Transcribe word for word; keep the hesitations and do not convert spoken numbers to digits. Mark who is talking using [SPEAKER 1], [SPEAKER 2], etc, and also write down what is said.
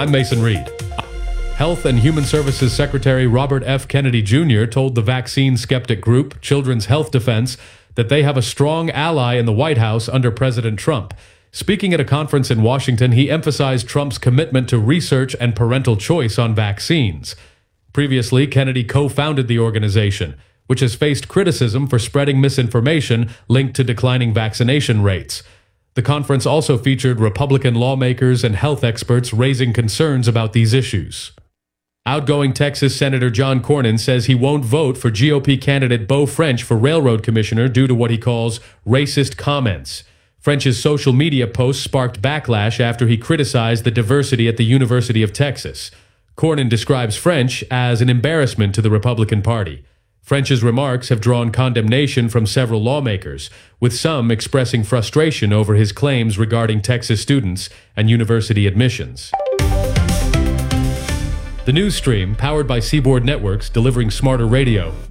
[SPEAKER 1] I'm Mason Reed. Health and Human Services Secretary Robert F. Kennedy Junior told the vaccine skeptic group, Children's Health Defense, that they have a strong ally in the White House under President Trump. Speaking at a conference in Washington, he emphasized Trump's commitment to research and parental choice on vaccines. Previously, Kennedy co-founded the organization, which has faced criticism for spreading misinformation linked to declining vaccination rates. The conference also featured Republican lawmakers and health experts raising concerns about these issues. Outgoing Texas Senator John Cornyn says he won't vote for G O P candidate Beau French for railroad commissioner due to what he calls racist comments. French's social media posts sparked backlash after he criticized the diversity at the University of Texas. Cornyn describes French as an embarrassment to the Republican Party. French's remarks have drawn condemnation from several lawmakers, with some expressing frustration over his claims regarding Texas students and university admissions. The news stream, powered by Seaboard Networks, delivering smarter radio.